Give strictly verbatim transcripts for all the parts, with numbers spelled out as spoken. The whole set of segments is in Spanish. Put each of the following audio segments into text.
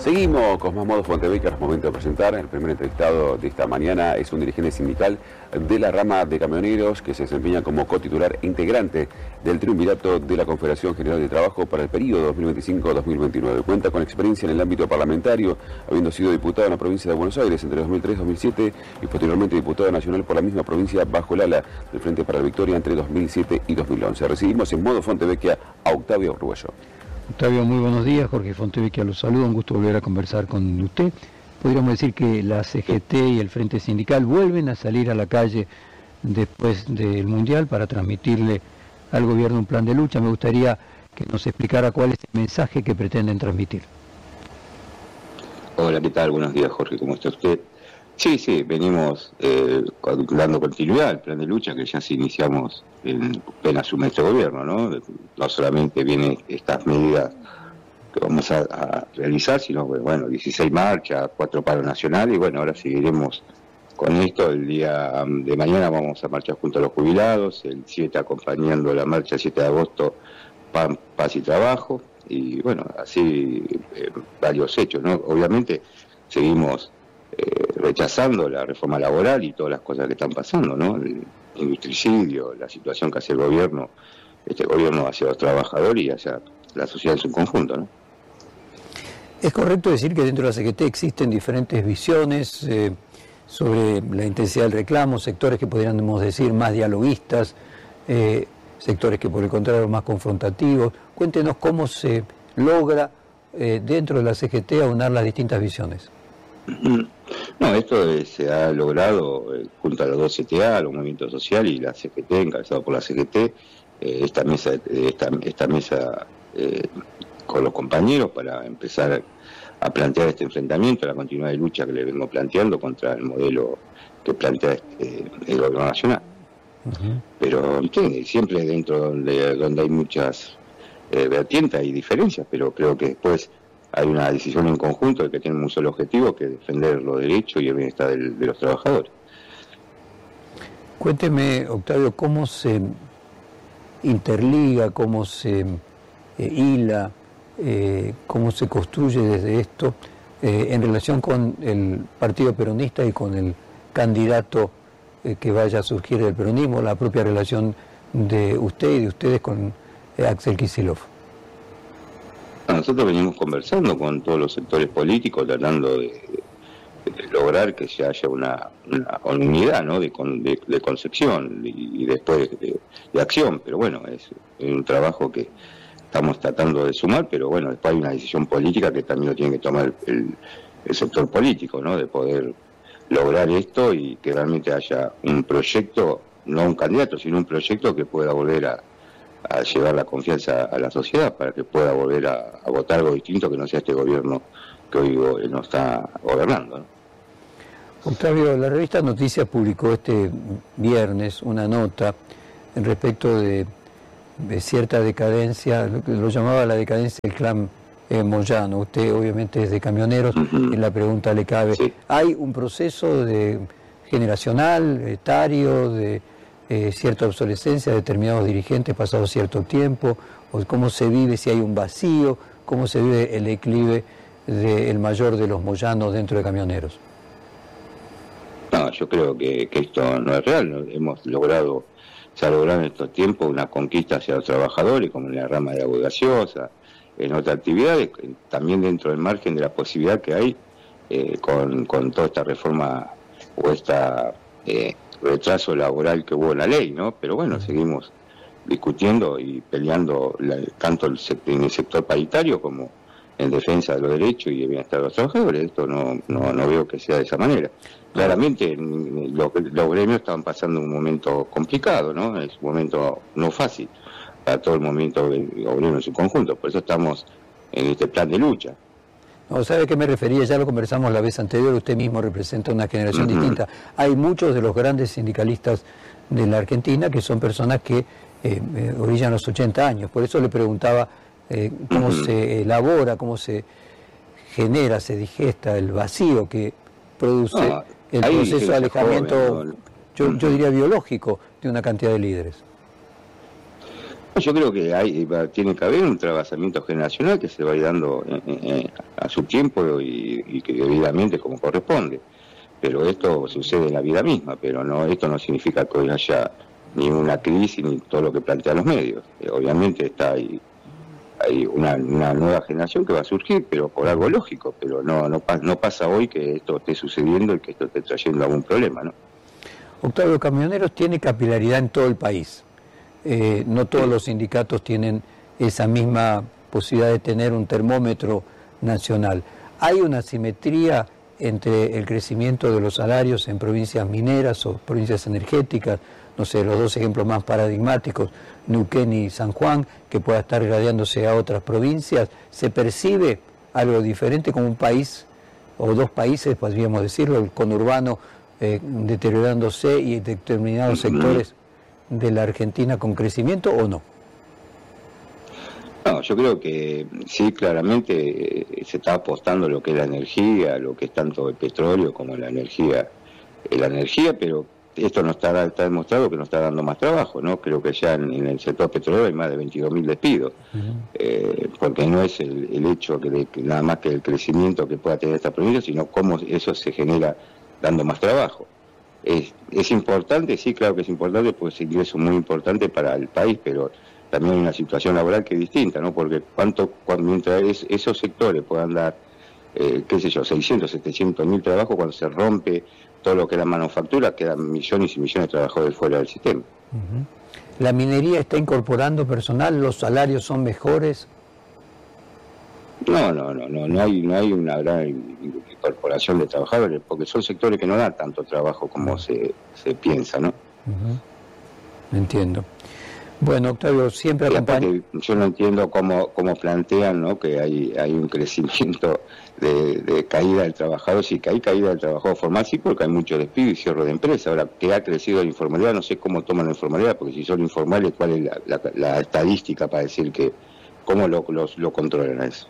Seguimos con más modo Fontevecchia. Es momento de presentar. El primer entrevistado de esta mañana es un dirigente sindical de la rama de camioneros que se desempeña como cotitular e integrante del triunvirato de la Confederación General de Trabajo para el periodo dos mil veinticinco a dos mil veintinueve. Cuenta con experiencia en el ámbito parlamentario, habiendo sido diputado en la provincia de Buenos Aires entre dos mil tres y dos mil siete y posteriormente diputado nacional por la misma provincia bajo el ala del Frente para la Victoria entre dos mil siete y dos mil once. Recibimos en modo Fontevecchia a Octavio Arguello. Octavio, muy buenos días. Jorge Fontevecchia los saluda, un gusto volver a conversar con usted. Podríamos decir que la C G T y el Frente Sindical vuelven a salir a la calle después del Mundial para transmitirle al gobierno un plan de lucha. Me gustaría que nos explicara cuál es el mensaje que pretenden transmitir. Hola, ¿qué tal? Buenos días, Jorge, ¿cómo está usted? Sí, sí, venimos eh, dando continuidad al plan de lucha que ya se iniciamos en plena asume este gobierno, ¿no? No solamente vienen estas medidas que vamos a, a realizar, sino, bueno, dieciséis marchas, cuatro paros nacionales, y bueno, ahora seguiremos con esto. El día de mañana vamos a marchar junto a los jubilados, el siete acompañando la marcha el siete de agosto, PAN, Paz y Trabajo, y bueno, así eh, varios hechos, ¿no? Obviamente seguimos Eh, rechazando la reforma laboral y todas las cosas que están pasando, ¿no? El industricidio, la situación que hace el gobierno, este gobierno hacia los trabajadores y hacia la sociedad en su conjunto, ¿no? ¿Es correcto decir que dentro de la C G T existen diferentes visiones eh, sobre la intensidad del reclamo, sectores que podríamos decir más dialoguistas, eh, sectores que por el contrario más confrontativos? Cuéntenos cómo se logra eh, dentro de la C G T aunar las distintas visiones. No, esto eh, se ha logrado eh, junto a los dos C T A, los movimientos sociales y la C G T, encabezado por la C G T, eh, esta mesa, esta, esta mesa eh, con los compañeros para empezar a plantear este enfrentamiento, la continuidad de lucha que le vengo planteando contra el modelo que plantea eh, el gobierno nacional. Uh-huh. Pero ¿entiende? Siempre dentro donde, donde hay muchas eh, vertientes y diferencias, pero creo que después hay una decisión en conjunto de que tienen un solo objetivo, que es defender los derechos y el bienestar del, de los trabajadores. Cuénteme, Octavio, cómo se interliga, cómo se eh, hila, eh, cómo se construye desde esto eh, en relación con el Partido Peronista y con el candidato eh, que vaya a surgir del peronismo, la propia relación de usted y de ustedes con eh, Axel Kicillof. Nosotros venimos conversando con todos los sectores políticos, tratando de, de, de lograr que se haya una, una unidad, ¿no? de, de, de concepción y, y después de, de acción, pero bueno, es, es un trabajo que estamos tratando de sumar, pero bueno, después hay una decisión política que también lo tiene que tomar el, el sector político, ¿no? de poder lograr esto y que realmente haya un proyecto, no un candidato, sino un proyecto que pueda volver a a llevar la confianza a la sociedad para que pueda volver a, a votar algo distinto que no sea este gobierno que hoy nos está gobernando, ¿no? Octavio, la revista Noticias publicó este viernes una nota en respecto de, de cierta decadencia, lo que lo llamaba la decadencia del clan eh, Moyano. Usted obviamente es de camioneros, uh-huh. En la pregunta le cabe, sí. ¿Hay un proceso de generacional, etario, de Eh, cierta obsolescencia de determinados dirigentes pasado cierto tiempo, o cómo se vive, si hay un vacío, cómo se vive el declive del mayor de los moyanos dentro de camioneros? No, yo creo que, que esto no es real. ¿No? Hemos logrado, se ha logrado en estos tiempos una conquista hacia los trabajadores, como en la rama de agua gaseosa, en otras actividades, también dentro del margen de la posibilidad que hay eh, con, con toda esta reforma o esta Eh, retraso laboral que hubo en la ley, ¿no? Pero bueno, seguimos discutiendo y peleando la, tanto el, en el sector paritario como en defensa de los derechos y el bienestar de los trabajadores. Esto no, no, no veo que sea de esa manera. Claramente los, los gremios están pasando un momento complicado, ¿no? Es un momento no fácil para todo el movimiento obrero en su conjunto. Por eso estamos en este plan de lucha. No, ¿sabe a qué me refería? Ya lo conversamos la vez anterior, usted mismo representa una generación uh-huh. distinta. Hay muchos de los grandes sindicalistas de la Argentina que son personas que eh, eh, orillan los ochenta años. Por eso le preguntaba eh, cómo uh-huh. se elabora, cómo se genera, se digesta el vacío que produce no, el proceso de alejamiento, joven, ¿no? yo, uh-huh. yo diría biológico, de una cantidad de líderes. Yo creo que hay tiene que haber un trabajamiento generacional que se va a ir dando eh, eh, a su tiempo y, y que debidamente como corresponde. Pero esto sucede en la vida misma, pero no esto no significa que hoy haya ni una crisis ni todo lo que plantean los medios. Eh, obviamente está ahí, hay una, una nueva generación que va a surgir, pero por algo lógico, pero no, no, no pasa hoy que esto esté sucediendo y que esto esté trayendo algún problema, ¿no? Octavio, Camioneros tiene capilaridad en todo el país. Eh, no todos los sindicatos tienen esa misma posibilidad de tener un termómetro nacional. ¿Hay una simetría entre el crecimiento de los salarios en provincias mineras o provincias energéticas? No sé, los dos ejemplos más paradigmáticos, Neuquén y San Juan, que pueda estar gradeándose a otras provincias. ¿Se percibe algo diferente como un país o dos países, podríamos decirlo, el conurbano eh, deteriorándose y determinados sectores de la Argentina con crecimiento o no? No, yo creo que sí, claramente eh, se está apostando lo que es la energía, lo que es tanto el petróleo como la energía, eh, la energía, pero esto no está, está demostrado que no está dando más trabajo, ¿no? Creo que ya en, en el sector petrolero hay más de veintidós mil despidos, uh-huh. eh, porque no es el, el hecho que, de, que nada más que el crecimiento que pueda tener esta provincia, sino cómo eso se genera dando más trabajo. Es, es importante, sí, claro que es importante, pues es ingreso muy importante para el país, pero también hay una situación laboral que es distinta, ¿no? Porque cuánto, cuando, mientras es, esos sectores puedan dar, eh, qué sé yo, seiscientos, setecientos mil trabajos, cuando se rompe todo lo que es la manufactura, quedan millones y millones de trabajadores fuera del sistema. Uh-huh. ¿La minería está incorporando personal? ¿Los salarios son mejores? No, no, no, no, no hay, no hay una gran incorporación de trabajadores, porque son sectores que no dan tanto trabajo como se, se piensa, ¿no? Uh-huh. Entiendo. Bueno, Octavio, siempre acompaña... Yo no entiendo cómo, cómo plantean, ¿no?, que hay, hay un crecimiento de, de caída del trabajador. Sí, que hay caída del trabajador formal, sí, porque hay mucho despido y cierre de empresa. Ahora, que ha crecido la informalidad, no sé cómo toman la informalidad, porque si son informales, ¿cuál es la, la, la estadística para decir que cómo lo, los, lo controlan a eso?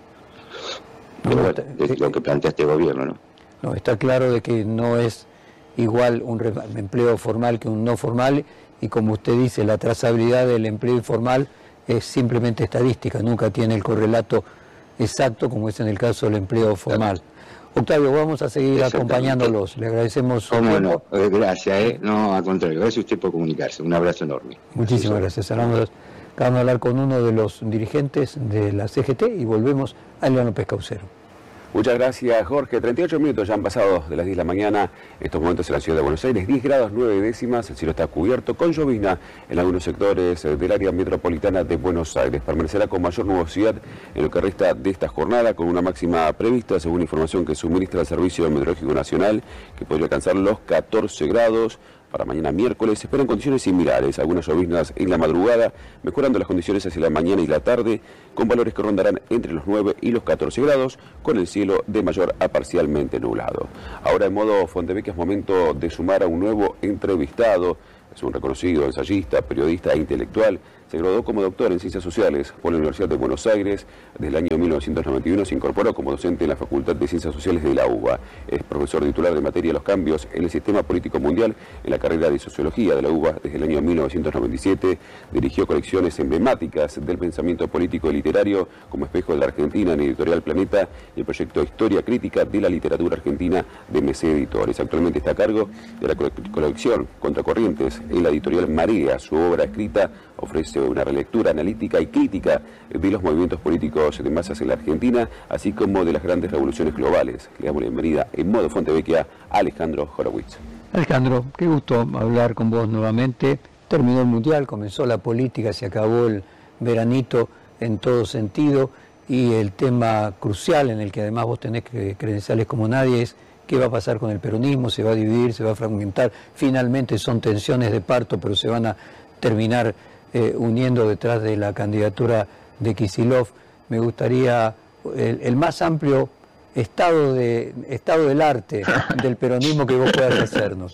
Pero no, bueno, es lo que plantea este gobierno, ¿no? No, está claro de que no es igual un empleo formal que un no formal, y como usted dice, la trazabilidad del empleo informal es simplemente estadística, nunca tiene el correlato exacto como es en el caso del empleo formal. Claro. Octavio, vamos a seguir acompañándolos, le agradecemos su ¿Cómo tiempo. No? Gracias, ¿eh? No, al contrario, gracias a usted por comunicarse, un abrazo enorme. Muchísimas gracias. Acabamos de hablar con uno de los dirigentes de la C G T y volvemos a Eliano Pescaucero. Muchas gracias, Jorge. treinta y ocho minutos ya han pasado de las diez de la mañana. En estos momentos en la ciudad de Buenos Aires, diez grados nueve décimas. El cielo está cubierto con llovizna en algunos sectores del área metropolitana de Buenos Aires. Permanecerá con mayor nubosidad en lo que resta de esta jornada, con una máxima prevista, según información que suministra el Servicio Meteorológico Nacional, que podría alcanzar los catorce grados. Para mañana miércoles se esperan condiciones similares, algunas lloviznas en la madrugada, mejorando las condiciones hacia la mañana y la tarde, con valores que rondarán entre los nueve y los catorce grados, con el cielo de mayor a parcialmente nublado. Ahora en modo Fontevecchia es momento de sumar a un nuevo entrevistado. Es un reconocido ensayista, periodista e intelectual. Se graduó como doctor en Ciencias Sociales por la Universidad de Buenos Aires. Desde el año mil novecientos noventa y uno se incorporó como docente en la Facultad de Ciencias Sociales de la U B A. Es profesor titular de materia de los cambios en el sistema político mundial en la carrera de Sociología de la U B A desde el año mil novecientos noventa y siete. Dirigió colecciones emblemáticas del pensamiento político y literario como Espejo de la Argentina en Editorial Planeta y el proyecto Historia Crítica de la Literatura Argentina de M C Editores. Actualmente está a cargo de la colección Contracorrientes en la editorial Marea. Su obra escrita ofrece una relectura analítica y crítica de los movimientos políticos de masas en la Argentina, así como de las grandes revoluciones globales. Le damos la bienvenida en modo Fontevecchia a Alejandro Horowitz. Alejandro, qué gusto hablar con vos nuevamente. Terminó el Mundial, comenzó la política, se acabó el veranito en todo sentido, y el tema crucial en el que además vos tenés credenciales como nadie es qué va a pasar con el peronismo. Se va a dividir, se va a fragmentar. Finalmente son tensiones de parto, pero se van a terminar Eh, uniendo detrás de la candidatura de Kicillof. Me gustaría el, el más amplio estado de estado del arte del peronismo que vos puedas hacernos.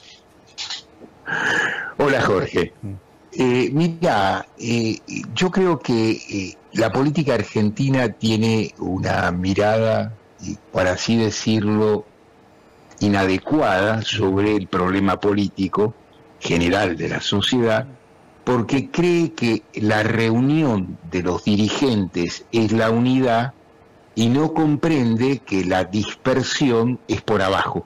Hola, Jorge. Eh, mira, eh, yo creo que eh, la política argentina tiene una mirada, por así decirlo, inadecuada sobre el problema político general de la sociedad, porque cree que la reunión de los dirigentes es la unidad y no comprende que la dispersión es por abajo.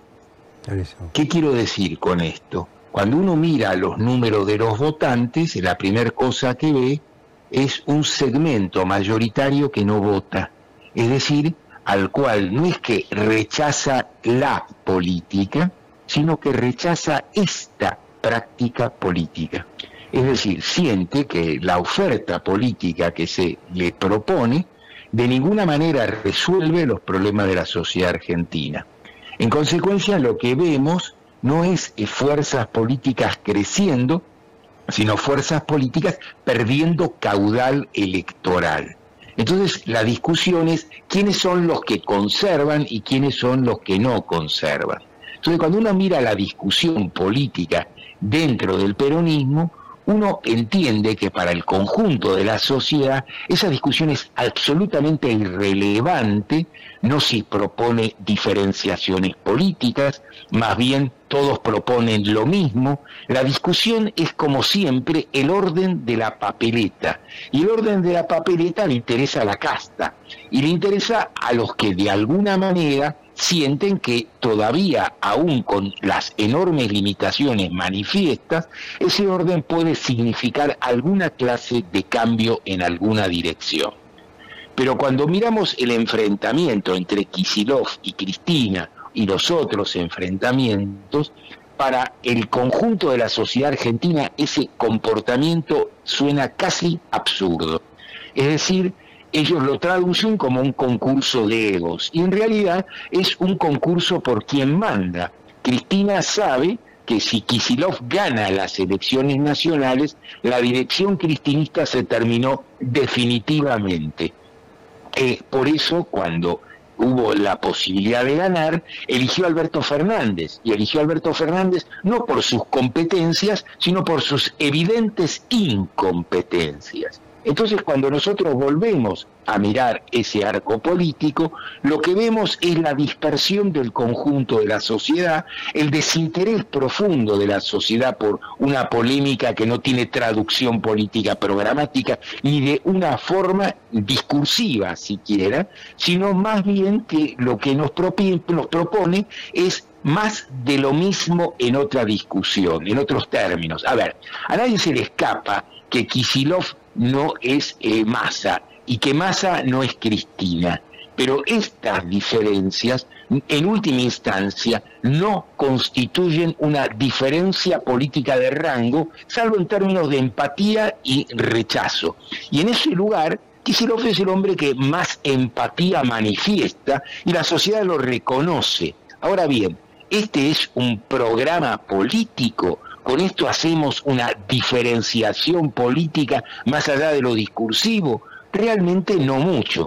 ¿Qué quiero decir con esto? Cuando uno mira los números de los votantes, la primera cosa que ve es un segmento mayoritario que no vota, es decir, al cual no es que rechaza la política, sino que rechaza esta práctica política. Es decir, siente que la oferta política que se le propone de ninguna manera resuelve los problemas de la sociedad argentina. En consecuencia, lo que vemos no es fuerzas políticas creciendo, sino fuerzas políticas perdiendo caudal electoral. Entonces, la discusión es quiénes son los que conservan y quiénes son los que no conservan. Entonces, cuando uno mira la discusión política dentro del peronismo, uno entiende que para el conjunto de la sociedad esa discusión es absolutamente irrelevante, no se propone diferenciaciones políticas, más bien todos proponen lo mismo. La discusión es, como siempre, el orden de la papeleta, y el orden de la papeleta le interesa a la casta, y le interesa a los que de alguna manera sienten que todavía, aún con las enormes limitaciones manifiestas, ese orden puede significar alguna clase de cambio en alguna dirección. Pero cuando miramos el enfrentamiento entre Kicillof y Cristina y los otros enfrentamientos, para el conjunto de la sociedad argentina ese comportamiento suena casi absurdo. Es decir, ellos lo traducen como un concurso de egos, y en realidad es un concurso por quien manda. Cristina sabe que si Kicillof gana las elecciones nacionales, la dirección cristinista se terminó definitivamente. Eh, por eso, cuando hubo la posibilidad de ganar, eligió a Alberto Fernández, y eligió a Alberto Fernández no por sus competencias, sino por sus evidentes incompetencias. Entonces, cuando nosotros volvemos a mirar ese arco político, lo que vemos es la dispersión del conjunto de la sociedad, el desinterés profundo de la sociedad por una polémica que no tiene traducción política programática, ni de una forma discursiva siquiera, sino más bien que lo que nos, propi- nos propone es más de lo mismo en otra discusión, en otros términos. A ver, a nadie se le escapa que Kicillof no es eh, Massa y que Massa no es Cristina, pero estas diferencias en última instancia no constituyen una diferencia política de rango, salvo en términos de empatía y rechazo. Y en ese lugar Kicillof es el hombre que más empatía manifiesta y la sociedad lo reconoce. Ahora bien, este es un programa político. ¿Con esto hacemos una diferenciación política más allá de lo discursivo? Realmente no mucho.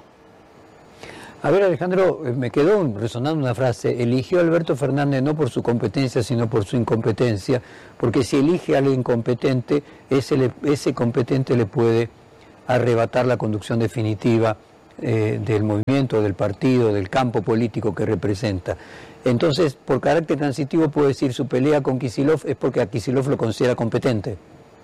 A ver, Alejandro, me quedó resonando una frase: eligió a Alberto Fernández no por su competencia, sino por su incompetencia, porque si elige al incompetente, ese, le, ese competente le puede arrebatar la conducción definitiva eh, del movimiento, del partido, del campo político que representa. Entonces, por carácter transitivo, puedo decir, su pelea con Kicillof es porque a Kicillof lo considera competente.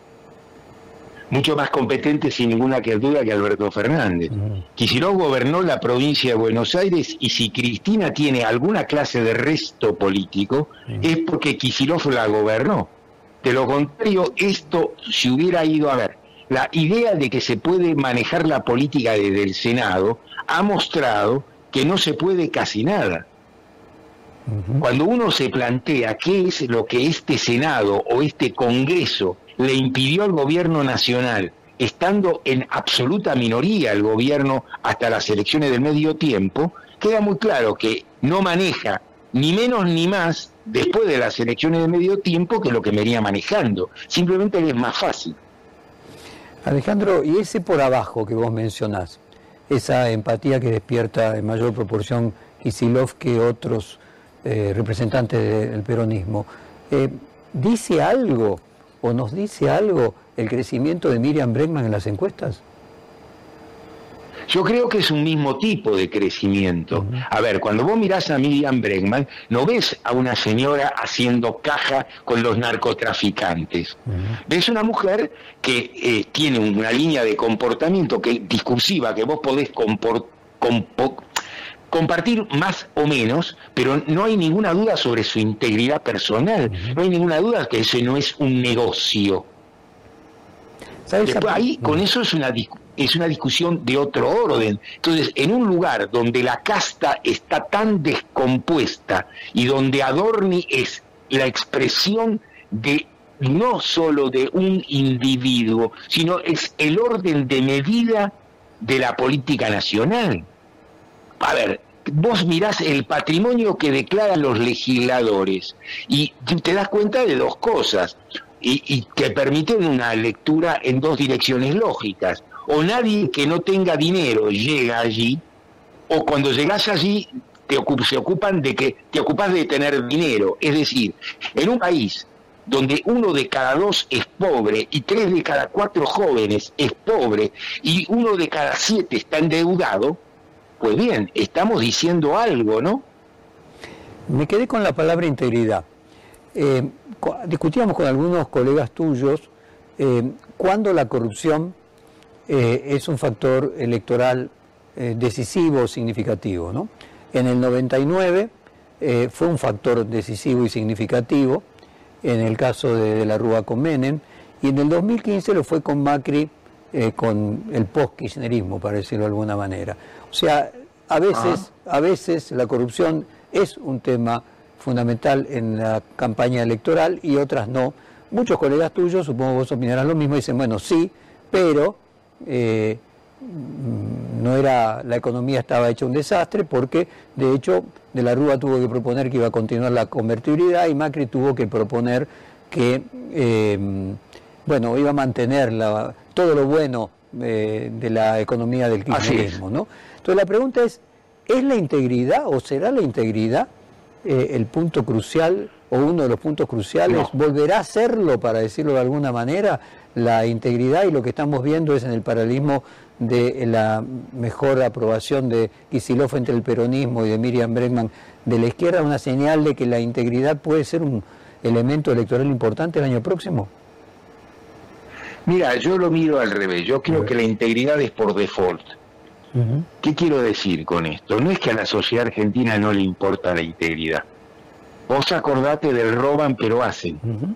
Mucho más competente, sin ninguna duda, que Alberto Fernández. Uh-huh. Kicillof gobernó la provincia de Buenos Aires, y si Cristina tiene alguna clase de resto político, uh-huh, es porque Kicillof la gobernó. De lo contrario, esto se hubiera ido a ver. La idea de que se puede manejar la política desde el Senado ha mostrado que no se puede casi nada. Cuando uno se plantea qué es lo que este Senado o este Congreso le impidió al gobierno nacional, estando en absoluta minoría el gobierno hasta las elecciones del medio tiempo, queda muy claro que no maneja ni menos ni más después de las elecciones del medio tiempo que lo que venía manejando. Simplemente le es más fácil. Alejandro, y ese por abajo que vos mencionás, esa empatía que despierta en mayor proporción Kicillof que otros Eh, representante del peronismo, eh, ¿dice algo o nos dice algo el crecimiento de Miriam Bregman en las encuestas? Yo creo que es un mismo tipo de crecimiento. A ver, cuando vos mirás a Miriam Bregman, no ves a una señora haciendo caja con los narcotraficantes. Uh-huh. Ves una mujer que eh, tiene una línea de comportamiento que discursiva que vos podés compor, compo, compartir más o menos, pero no hay ninguna duda sobre su integridad personal. Uh-huh. No hay ninguna duda que ese no es un negocio. Después, ahí, con eso es una discusión. Es una discusión de otro orden. Entonces, en un lugar donde la casta está tan descompuesta y donde Adorni es la expresión de no solo de un individuo, sino es el orden de medida de la política nacional. A ver, vos mirás el patrimonio que declaran los legisladores y te das cuenta de dos cosas y, y te permiten una lectura en dos direcciones lógicas. O nadie que no tenga dinero llega allí, o cuando llegas allí te ocup- se ocupan de que te ocupas de tener dinero. Es decir, en un país donde uno de cada dos es pobre y tres de cada cuatro jóvenes es pobre y uno de cada siete está endeudado, pues bien, estamos diciendo algo, ¿no? Me quedé con la palabra integridad. Eh, discutíamos con algunos colegas tuyos eh, cuándo la corrupción Eh, es un factor electoral eh, decisivo o significativo, ¿no? En el noventa y nueve eh, fue un factor decisivo y significativo, en el caso de, de la Rúa con Menem, y en el dos mil quince lo fue con Macri, eh, con el post-kirchnerismo, para decirlo de alguna manera. O sea, a veces, ah. a veces la corrupción es un tema fundamental en la campaña electoral y otras no. Muchos colegas tuyos, supongo vos opinarás lo mismo, dicen, bueno, sí, pero Eh, no era, la economía estaba hecha un desastre porque de hecho de la Rúa tuvo que proponer que iba a continuar la convertibilidad y Macri tuvo que proponer que eh, bueno, iba a mantener la, todo lo bueno eh, de la economía del kirchnerismo, ¿no? Entonces la pregunta es, ¿es la integridad o será la integridad eh, el punto crucial o uno de los puntos cruciales? No. ¿Volverá a serlo, para decirlo de alguna manera, la integridad? Y lo que estamos viendo es en el paralelismo de la mejor aprobación de Kicillof entre el peronismo y de Miriam Bregman de la izquierda, una señal de que la integridad puede ser un elemento electoral importante el año próximo. Mira, yo lo miro al revés. Yo creo que la integridad es por default. Uh-huh. ¿Qué quiero decir con esto? No es que a la sociedad argentina no le importa la integridad. Vos acordate del roban pero hacen. Uh-huh.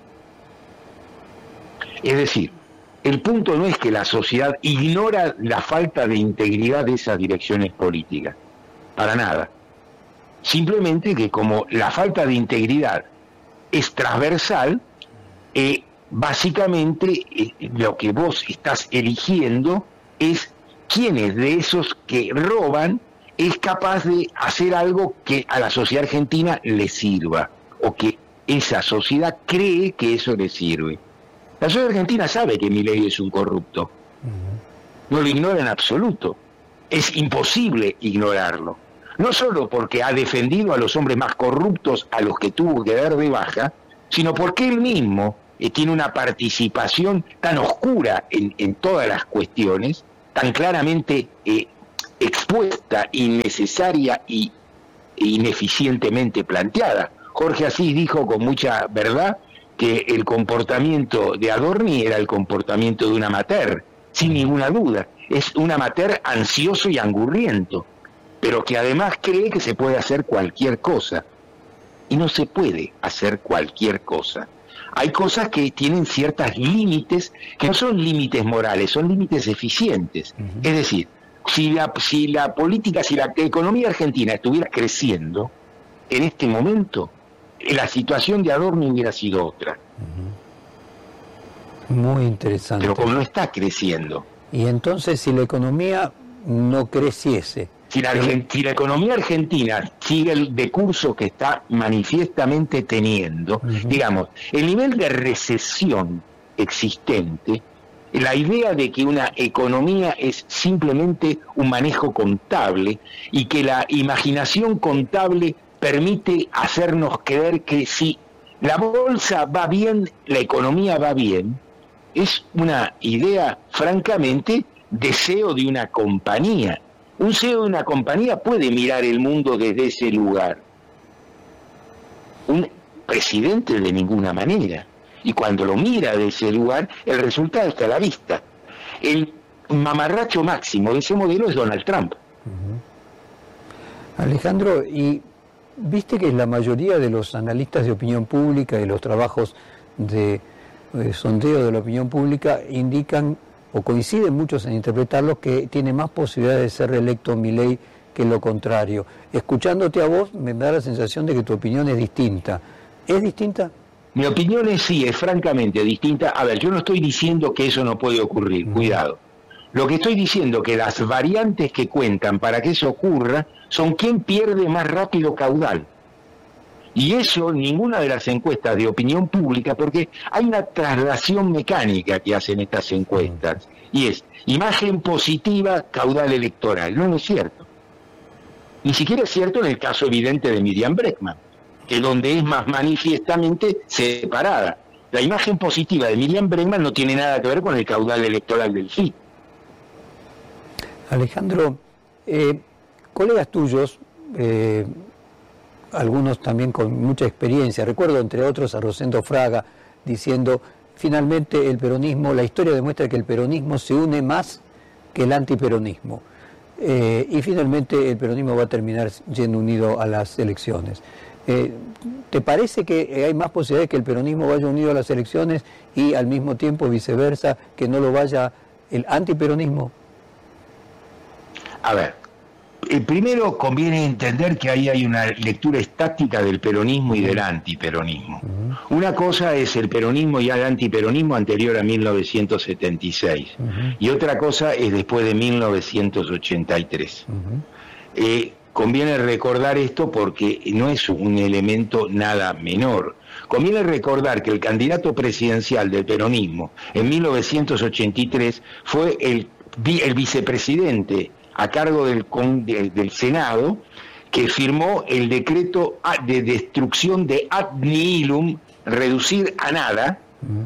Es decir, el punto no es que la sociedad ignora la falta de integridad de esas direcciones políticas, para nada. Simplemente que como la falta de integridad es transversal, eh, básicamente eh, lo que vos estás eligiendo es quiénes de esos que roban es capaz de hacer algo que a la sociedad argentina le sirva, o que esa sociedad cree que eso le sirve. La sociedad argentina sabe que Milei es un corrupto. No lo ignora en absoluto. Es imposible ignorarlo. No solo porque ha defendido a los hombres más corruptos a los que tuvo que dar de baja, sino porque él mismo eh, tiene una participación tan oscura en, en todas las cuestiones, tan claramente eh, expuesta, innecesaria y e ineficientemente planteada. Jorge Asís dijo con mucha verdad que el comportamiento de Adorni era el comportamiento de un amateur, sin ninguna duda. Es un amateur ansioso y angurriento, pero que además cree que se puede hacer cualquier cosa. Y no se puede hacer cualquier cosa. Hay cosas que tienen ciertos límites, que no son límites morales, son límites eficientes. Uh-huh. Es decir, si la, si la política, si la economía argentina estuviera creciendo, en este momento, la situación de Adorni hubiera sido otra. Muy interesante. Pero como no está creciendo. Y entonces, si la economía no creciese... Si la, si la economía argentina sigue el decurso que está manifiestamente teniendo, uh-huh. digamos, el nivel de recesión existente, la idea de que una economía es simplemente un manejo contable y que la imaginación contable permite hacernos creer que si la bolsa va bien, la economía va bien, es una idea francamente deseo de una compañía. Un C E O de una compañía puede mirar el mundo desde ese lugar. Un presidente de ninguna manera. Y cuando lo mira de ese lugar, el resultado está a la vista. El mamarracho máximo de ese modelo es Donald Trump. Uh-huh. Alejandro, y viste que la mayoría de los analistas de opinión pública y los trabajos de, de sondeo de la opinión pública indican, o coinciden muchos en interpretarlo, que tiene más posibilidades de ser reelecto Milei que lo contrario. Escuchándote a vos, me da la sensación de que tu opinión es distinta. ¿Es distinta? Mi opinión es sí, es francamente distinta. A ver, yo no estoy diciendo que eso no puede ocurrir, mm. cuidado. Lo que estoy diciendo que las variantes que cuentan para que eso ocurra son quién pierde más rápido caudal. Y eso ninguna de las encuestas de opinión pública, porque hay una traslación mecánica que hacen estas encuestas, y es imagen positiva, caudal electoral. No, no es cierto. Ni siquiera es cierto en el caso evidente de Miriam Bregman, que donde es más manifiestamente separada. La imagen positiva de Miriam Bregman no tiene nada que ver con el caudal electoral del sí. Alejandro, eh, colegas tuyos, eh, algunos también con mucha experiencia, recuerdo entre otros a Rosendo Fraga diciendo, finalmente el peronismo, la historia demuestra que el peronismo se une más que el antiperonismo. Eh, y finalmente el peronismo va a terminar yendo unido a las elecciones. Eh, ¿Te parece que hay más posibilidades que el peronismo vaya unido a las elecciones y al mismo tiempo viceversa, que no lo vaya el antiperonismo? A ver, eh, primero conviene entender que ahí hay una lectura estática del peronismo y del antiperonismo. Uh-huh. Una cosa es el peronismo y el antiperonismo anterior a mil novecientos setenta y seis, uh-huh. y otra cosa es después de mil novecientos ochenta y tres. Uh-huh. Eh, Conviene recordar esto porque no es un elemento nada menor. Conviene recordar que el candidato presidencial del peronismo en mil novecientos ochenta y tres fue el, el vicepresidente a cargo del, del Senado, que firmó el decreto de destrucción de ad nihilum, reducir a nada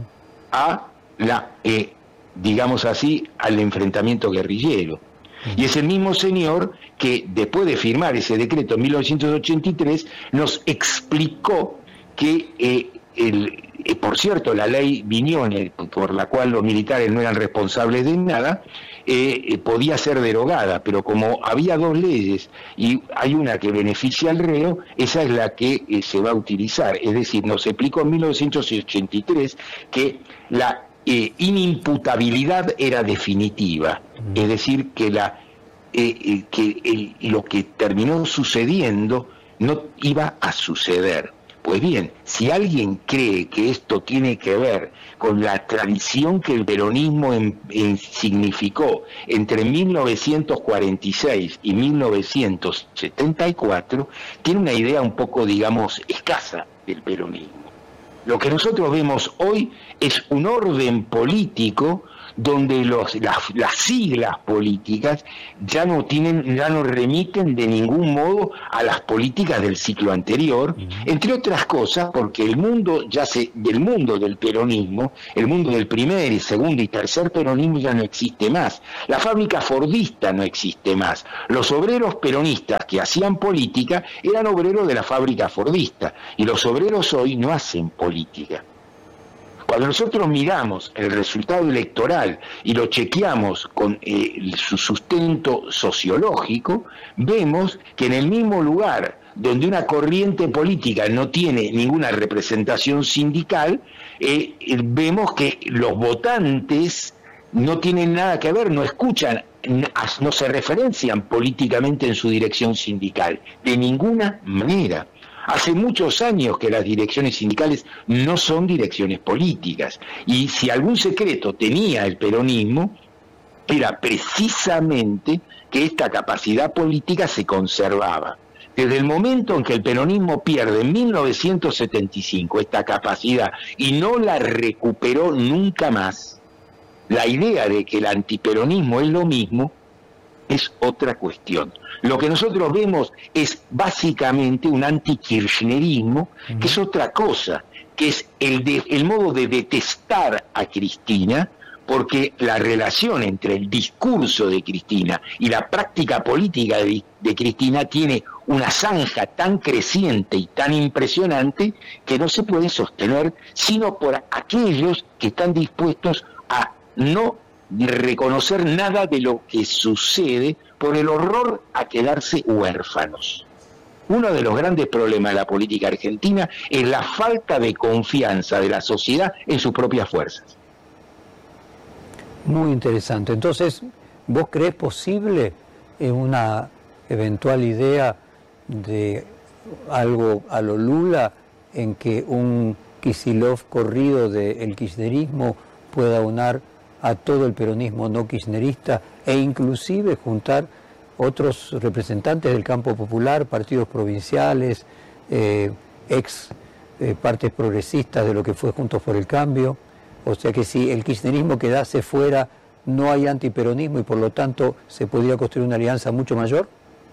a la, eh, digamos así, al enfrentamiento guerrillero. Y es el mismo señor que después de firmar ese decreto en mil novecientos ochenta y tres nos explicó que, eh, el, eh, por cierto, la ley Viñones, por la cual los militares no eran responsables de nada, eh, eh, podía ser derogada, pero como había dos leyes y hay una que beneficia al reo, esa es la que eh, se va a utilizar. Es decir, nos explicó en mil novecientos ochenta y tres que la Eh, inimputabilidad era definitiva, es decir, que, la, eh, eh, que el, lo que terminó sucediendo no iba a suceder. Pues bien, si alguien cree que esto tiene que ver con la tradición que el peronismo en, en, significó entre mil novecientos cuarenta y seis y mil novecientos setenta y cuatro, tiene una idea un poco, digamos, escasa del peronismo. Lo que nosotros vemos hoy es un orden político donde los, las, las siglas políticas ya no tienen, ya no remiten de ningún modo a las políticas del ciclo anterior, uh-huh. entre otras cosas porque el mundo ya se, del mundo del peronismo, el mundo del primer y segundo y tercer peronismo ya no existe más, la fábrica fordista no existe más, los obreros peronistas que hacían política eran obreros de la fábrica fordista y los obreros hoy no hacen política. Cuando nosotros miramos el resultado electoral y lo chequeamos con eh, su sustento sociológico, vemos que en el mismo lugar donde una corriente política no tiene ninguna representación sindical, eh, eh, vemos que los votantes no tienen nada que ver, no escuchan, no se referencian políticamente en su dirección sindical, de ninguna manera. Hace muchos años que las direcciones sindicales no son direcciones políticas, y si algún secreto tenía el peronismo, era precisamente que esta capacidad política se conservaba. Desde el momento en que el peronismo pierde en mil novecientos setenta y cinco esta capacidad y no la recuperó nunca más, la idea de que el antiperonismo es lo mismo es otra cuestión. Lo que nosotros vemos es básicamente un antikirchnerismo, uh-huh. que es otra cosa, que es el, de, el modo de detestar a Cristina porque la relación entre el discurso de Cristina y la práctica política de, de Cristina tiene una zanja tan creciente y tan impresionante que no se puede sostener sino por aquellos que están dispuestos a no reconocer nada de lo que sucede por el horror a quedarse huérfanos. Uno de los grandes problemas de la política argentina es la falta de confianza de la sociedad en sus propias fuerzas. Muy interesante. Entonces, ¿vos crees posible en una eventual idea de algo a lo Lula en que un Kicillof corrido del kirchnerismo pueda unar a todo el peronismo no kirchnerista e inclusive juntar otros representantes del campo popular, partidos provinciales, eh, ex eh, partes progresistas de lo que fue Juntos por el Cambio? O sea que si el kirchnerismo quedase fuera, no hay antiperonismo y por lo tanto se podría construir una alianza mucho mayor.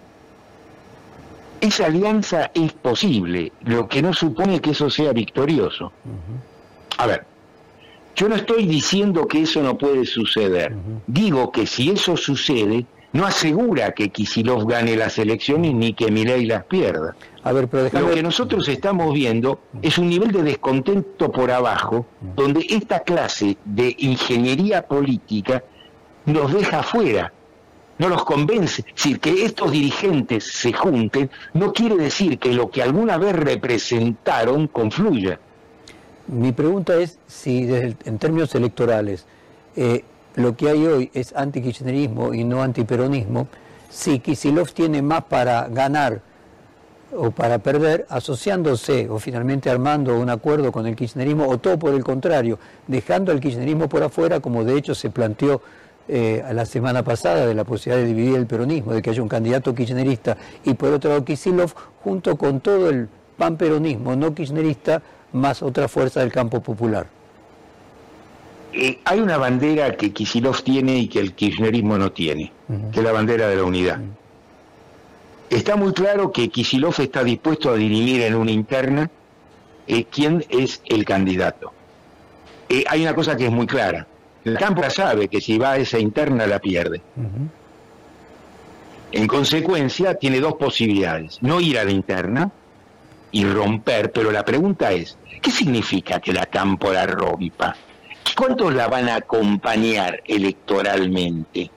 Esa alianza es posible, lo que no supone que eso sea victorioso. Uh-huh. A ver, yo no estoy diciendo que eso no puede suceder. Uh-huh. Digo que si eso sucede, no asegura que Kicillof gane las elecciones ni que Milei las pierda. A ver, pero déjame... Lo que nosotros estamos viendo es un nivel de descontento por abajo, donde esta clase de ingeniería política nos deja afuera, no los convence. Es decir, que estos dirigentes se junten no quiere decir que lo que alguna vez representaron confluya. Mi pregunta es si desde el, en términos electorales eh, lo que hay hoy es antikirchnerismo y no antiperonismo, si Kicillof tiene más para ganar o para perder asociándose o finalmente armando un acuerdo con el kirchnerismo, o todo por el contrario, dejando al kirchnerismo por afuera, como de hecho se planteó eh, la semana pasada, de la posibilidad de dividir el peronismo, de que haya un candidato kirchnerista y por otro lado Kicillof, junto con todo el panperonismo no kirchnerista, más otra fuerza del campo popular. Eh, hay una bandera que Kicillof tiene y que el kirchnerismo no tiene, uh-huh. que es la bandera de la unidad. Uh-huh. Está muy claro que Kicillof está dispuesto a dirimir en una interna eh, quién es el candidato. Eh, hay una cosa que es muy clara. El campo sabe que si va a esa interna la pierde. Uh-huh. En consecuencia, tiene dos posibilidades. No ir a la interna y romper, pero la pregunta es, ¿qué significa que la Campo la rompa? ¿Cuántos la van a acompañar electoralmente?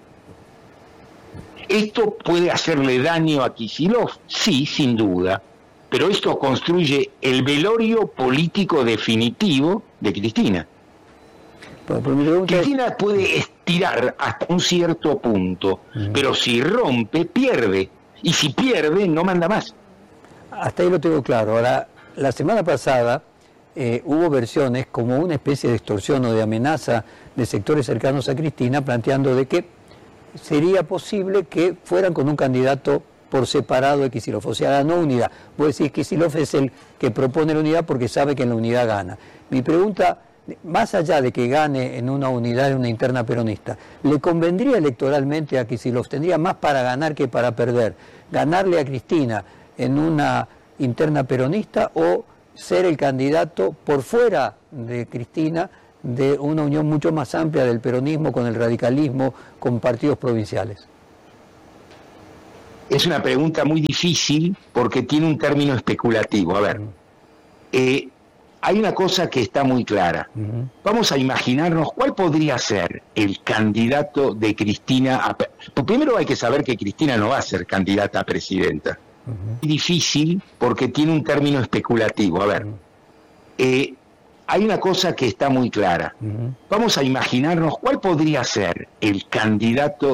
¿Esto puede hacerle daño a Kicillof? Sí, sin duda, pero esto construye el velorio político definitivo de Cristina. Cristina puede estirar hasta un cierto punto, uh-huh. pero si rompe, pierde, y si pierde, no manda más. Hasta ahí lo tengo claro. Ahora, la semana pasada eh, hubo versiones como una especie de extorsión o de amenaza de sectores cercanos a Cristina, planteando de que sería posible que fueran con un candidato por separado de Kicillof, o sea, no unidad. Vos decís que Kicillof es el que propone la unidad porque sabe que en la unidad gana. Mi pregunta, más allá de que gane en una unidad, en una interna peronista, ¿le convendría electoralmente a Kicillof? ¿Tendría más para ganar que para perder? ¿Ganarle a Cristina en una interna peronista o ser el candidato por fuera de Cristina de una unión mucho más amplia del peronismo con el radicalismo, con partidos provinciales? Es una pregunta muy difícil porque tiene un término especulativo. A ver, eh, hay una cosa que está muy clara. Uh-huh. Vamos a imaginarnos cuál podría ser el candidato de Cristina. A... Primero hay que saber que Cristina no va a ser candidata a presidenta. Uh-huh. Es difícil porque tiene un término especulativo. A ver, uh-huh. eh, hay una cosa que está muy clara. Uh-huh. Vamos a imaginarnos cuál podría ser el candidato